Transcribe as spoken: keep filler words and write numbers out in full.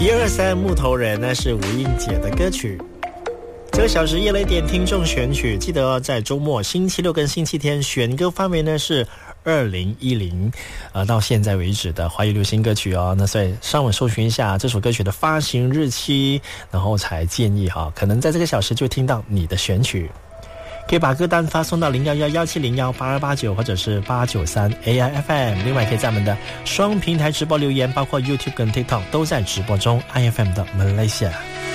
一二三木头人，那是吴映洁的歌曲。这个小时夜雷点听众选曲，记得在周末星期六跟星期天选歌范围呢是二零一零，呃，到现在为止的华语流行歌曲哦。那所以上网搜寻一下这首歌曲的发行日期，然后才建议哈，可能在这个小时就听到你的选曲。可以把歌单发送到零幺幺幺七零幺八二八九或者是八九三 A I F M。另外可以在我们的双平台直播留言，包括 YouTube 跟 TikTok 都在直播中。I F M 的 Malaysia。